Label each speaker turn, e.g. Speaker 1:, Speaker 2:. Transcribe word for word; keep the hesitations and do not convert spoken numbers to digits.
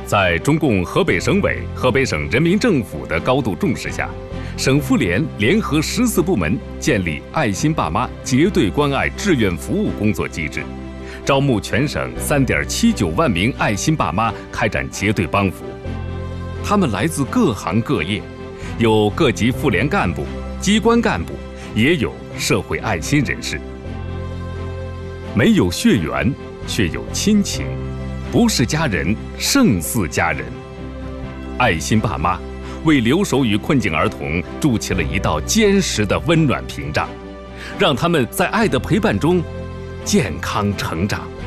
Speaker 1: 在中共河北省委、河北省人民政府的高度重视下，省妇联联合十四部门建立爱心爸妈结对关爱志愿服务工作机制，招募全省三点七九万名爱心爸妈开展结对帮扶。他们来自各行各业，有各级妇联干部、机关干部，也有社会爱心人士。没有血缘，却有亲情，不是家人胜似家人。爱心爸妈为留守与困境儿童筑起了一道坚实的温暖屏障，让他们在爱的陪伴中健康成长。